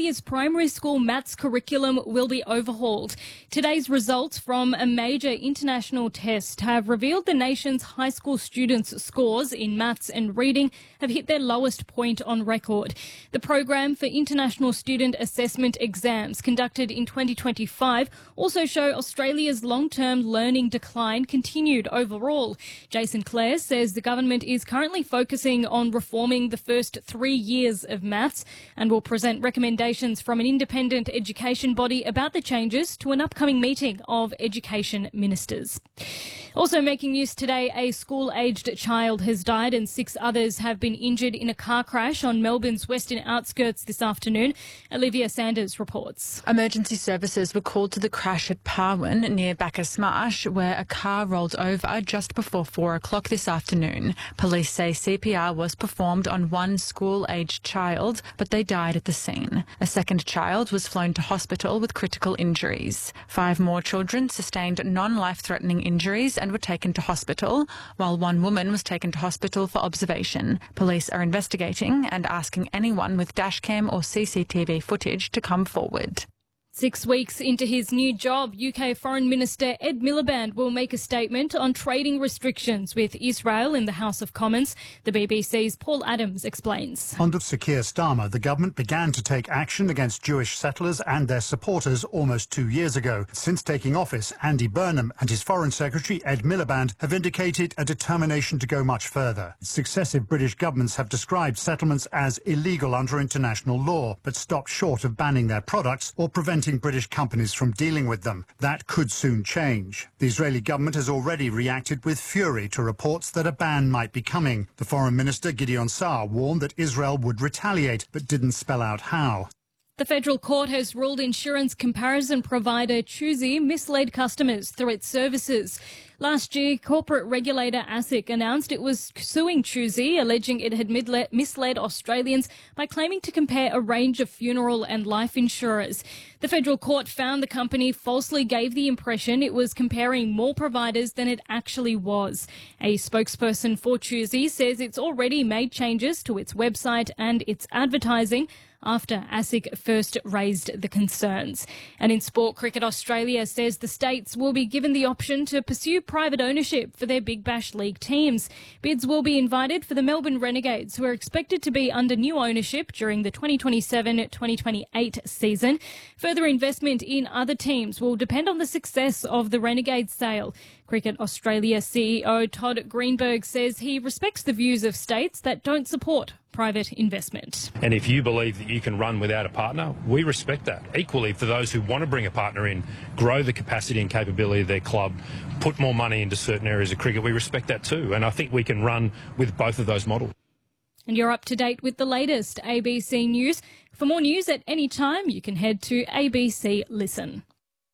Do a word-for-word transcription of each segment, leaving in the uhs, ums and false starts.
Australia's primary school maths curriculum will be overhauled. Today's results from a major international test have revealed the nation's high school students' scores in maths and reading have hit their lowest point on record. The program for international student assessment exams conducted in twenty twenty-five also show Australia's long-term learning decline continued overall. Jason Clare says the government is currently focusing on reforming the first three years of maths and will present recommendations from an independent education body about the changes to an upcoming meeting of education ministers. Also making news today, a school-aged child has died and six others have been injured in a car crash on Melbourne's western outskirts this afternoon. Olivia Sanders reports. Emergency services were called to the crash at Parwin near Bacchus Marsh, where a car rolled over just before four o'clock this afternoon. Police say C P R was performed on one school-aged child, but they died at the scene. A second child was flown to hospital with critical injuries. Five more children sustained non-life-threatening injuries and were taken to hospital, while one woman was taken to hospital for observation. Police are investigating and asking anyone with dashcam or C C T V footage to come forward. Six weeks into his new job, U K Foreign Minister Ed Miliband will make a statement on trading restrictions with Israel in the House of Commons. The B B C's Paul Adams explains. Under Sir Keir Starmer, the government began to take action against Jewish settlers and their supporters almost two years ago. Since taking office, Andy Burnham and his Foreign Secretary Ed Miliband have indicated a determination to go much further. Successive British governments have described settlements as illegal under international law, but stopped short of banning their products or preventing British companies from dealing with them. That could soon change. The Israeli government has already reacted with fury to reports that a ban might be coming. The Foreign Minister, Gideon Saar, warned that Israel would retaliate, but didn't spell out how. The federal court has ruled insurance comparison provider Choosy misled customers through its services. Last year, corporate regulator ASIC announced it was suing Choosy, alleging it had misled Australians by claiming to compare a range of funeral and life insurers. The federal court found the company falsely gave the impression it was comparing more providers than it actually was. A spokesperson for Choosy says it's already made changes to its website and its advertising after ASIC first raised the concerns. And in sport, Cricket Australia says the states will be given the option to pursue private ownership for their Big Bash League teams. Bids will be invited for the Melbourne Renegades, who are expected to be under new ownership during the twenty twenty-seven twenty twenty-eight season. Further investment in other teams will depend on the success of the Renegades sale. Cricket Australia C E O Todd Greenberg says he respects the views of states that don't support private investment. And if you believe that you can run without a partner, we respect that. Equally, for those who want to bring a partner in, grow the capacity and capability of their club, put more money into certain areas of cricket, we respect that too. And I think we can run with both of those models. And you're up to date with the latest A B C News. For more news at any time, you can head to A B C Listen.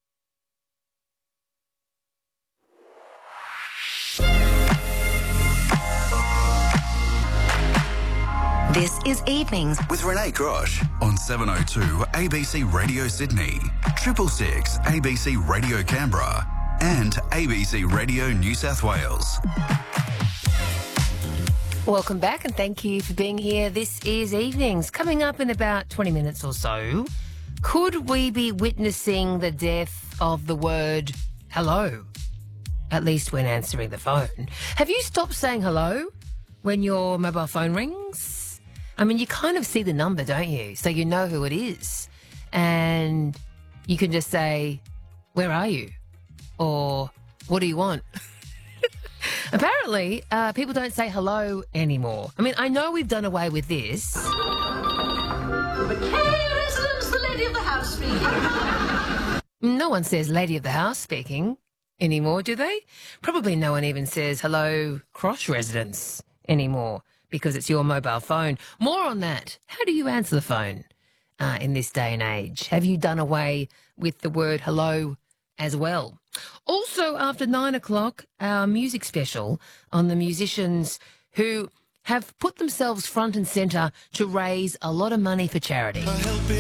This is Evenings with Renee Grosh on seven oh two A B C Radio Sydney, triple six A B C Radio Canberra and A B C Radio New South Wales. Welcome back and thank you for being here. This is Evenings. Coming up in about twenty minutes or so, could we be witnessing the death of the word hello? At least when answering the phone. Have you stopped saying hello when your mobile phone rings? I mean, you kind of see the number, don't you? So you know who it is. And you can just say, where are you? Or what do you want? Apparently, uh, people don't say hello anymore. I mean, I know we've done away with this. McKay residence, the lady of the house speaking. No one says lady of the house speaking anymore, do they? Probably no one even says hello cross residence anymore, because it's your mobile phone. More on that. How do you answer the phone uh, in this day and age? Have you done away with the word hello as well? Also, after nine o'clock, our music special on the musicians who have put themselves front and centre to raise a lot of money for charity.